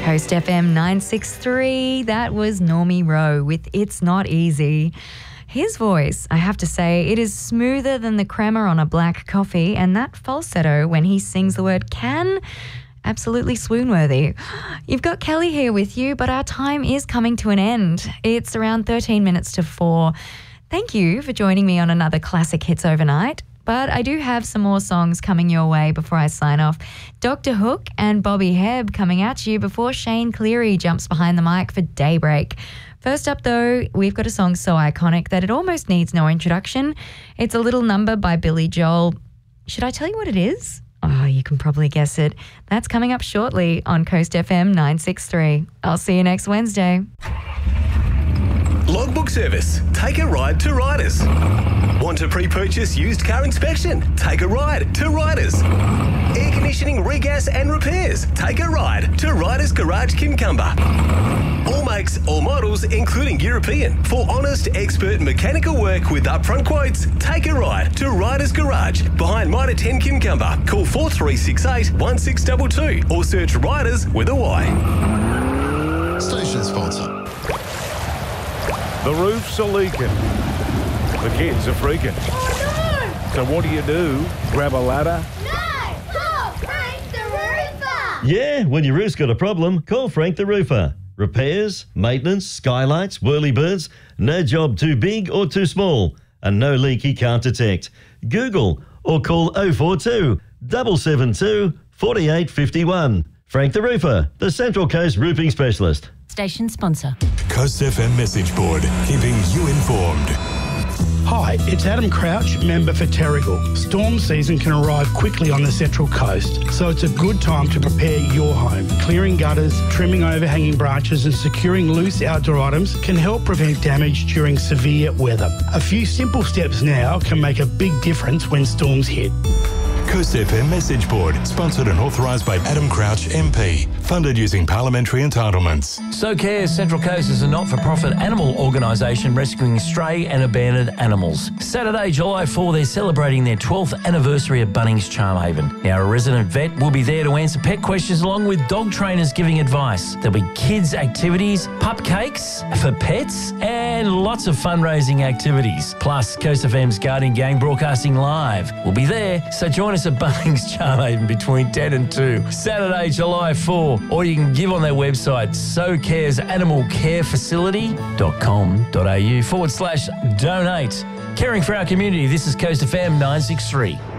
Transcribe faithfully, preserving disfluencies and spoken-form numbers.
Coast F M nine sixty-three. That was Normie Rowe with It's Not Easy. His voice, I have to say, it is smoother than the crema on a black coffee, and that falsetto when he sings the word can, absolutely swoon-worthy. You've got Kelly here with you, but our time is coming to an end. It's around thirteen minutes to four. Thank you for joining me on another Classic Hits Overnight. But I do have some more songs coming your way before I sign off. Doctor Hook and Bobby Hebb coming at you before Shane Cleary jumps behind the mic for Daybreak. First up, though, we've got a song so iconic that it almost needs no introduction. It's A Little Number by Billy Joel. Should I tell you what it is? Oh, you can probably guess it. That's coming up shortly on Coast F M nine sixty-three. I'll see you next Wednesday. Logbook Service. Take a ride to Riders. Want to pre-purchase used car inspection? Take a ride to Riders. Air conditioning, regas and repairs? Take a ride to Riders Garage Kincumber. All makes, all models, including European. For honest, expert mechanical work with upfront quotes, take a ride to Riders Garage behind Mitre ten Kincumber. Call four three six eight, one six two two or search Riders with a Y. Station sponsor. The roofs are leaking. The kids are freaking. Oh, no! So what do you do? Grab a ladder? No! Call Frank the Roofer! Yeah, when your roof's got a problem, call Frank the Roofer. Repairs, maintenance, skylights, whirlybirds, no job too big or too small, and no leak he can't detect. Google or call oh four two, seven seven two, four eight five one. Frank the Roofer, the Central Coast roofing specialist. Station sponsor. Coast F M message board, keeping you informed. Hi, it's Adam Crouch, member for Terrigal. Storm season can arrive quickly on the Central Coast, so it's a good time to prepare your home. Clearing gutters, trimming overhanging branches and securing loose outdoor items can help prevent damage during severe weather. A few simple steps now can make a big difference when storms hit. Coast F M message board, sponsored and authorised by Adam Crouch M P, funded using parliamentary entitlements. So Cares Central Coast is a not-for-profit animal organisation rescuing stray and abandoned animals. Saturday, July fourth, they're celebrating their twelfth anniversary at Bunnings Charmhaven. Now, a resident vet will be there to answer pet questions along with dog trainers giving advice. There'll be kids' activities, pup cakes for pets, and lots of fundraising activities. Plus, Coast F M's Guardian Gang broadcasting live. We'll be there, so join us at Bunnings Charmhaven between ten and two, Saturday, July fourth, or you can give on their website, so cares animal care facility dot com dot a u forward slash donate. Caring for our community, this is Coast F M nine sixty-three.